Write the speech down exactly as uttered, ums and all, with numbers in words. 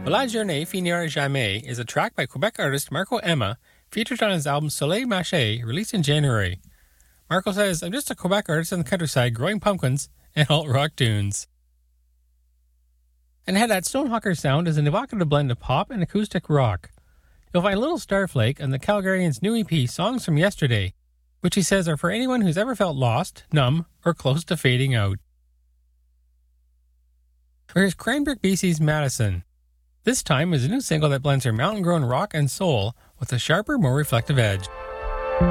La Journée finira jamais is a track by Quebec artist Marco Emma, featured on his album Soleil Maché, released in January. Marco says, I'm just a Quebec artist in the countryside growing pumpkins and alt-rock tunes. And Had That Stonehawker Sound is an evocative blend of pop and acoustic rock. You'll find Little Starflake on the Calgarian's new E P Songs from Yesterday, which he says are for anyone who's ever felt lost, numb, or close to fading out. Here's Cranbrook B C's Madison. This time is a new single that blends her mountain-grown rock and soul with a sharper, more reflective edge.